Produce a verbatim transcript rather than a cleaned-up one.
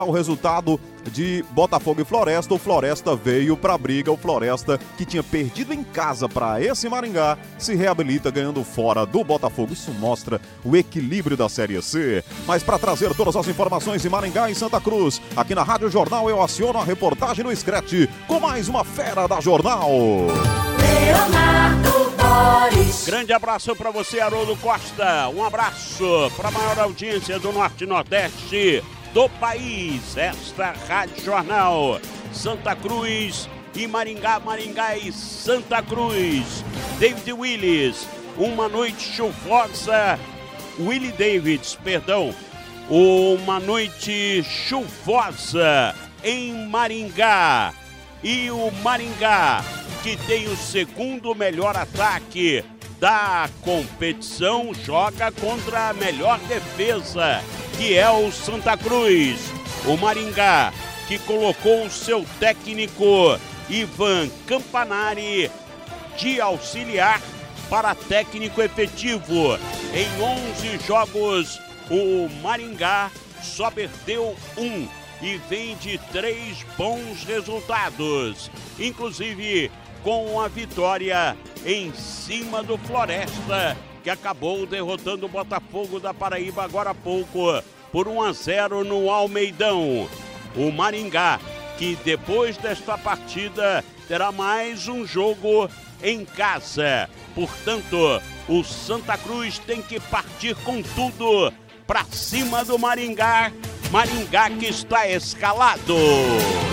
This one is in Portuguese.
O resultado de Botafogo e Floresta, o Floresta veio para a briga, o Floresta que tinha perdido em casa para esse Maringá, se reabilita ganhando fora do Botafogo. Isso mostra o equilíbrio da Série C. Mas para trazer todas as informações de Maringá e Santa Cruz, aqui na Rádio Jornal eu aciono a reportagem no Scratch com mais uma fera da Jornal. Leonardo Boris. Grande abraço para você, Haroldo Costa. Um abraço para a maior audiência do Norte e Nordeste do país. Esta Rádio Jornal, Santa Cruz e Maringá, Maringá e Santa Cruz. David Willis, uma noite chuvosa. Willie Davids, perdão. Uma noite chuvosa em Maringá. E o Maringá, que tem o segundo melhor ataque da competição, joga contra a melhor defesa, que é o Santa Cruz. O Maringá, que colocou o seu técnico Ivan Campanari de auxiliar para técnico efetivo. Em onze jogos, o Maringá só perdeu um e vem de três bons resultados, inclusive com a vitória em cima do Floresta, que acabou derrotando o Botafogo da Paraíba agora há pouco por um a zero no Almeidão. O Maringá, que depois desta partida terá mais um jogo em casa. Portanto, o Santa Cruz tem que partir com tudo para cima do Maringá. Maringá que está escalado.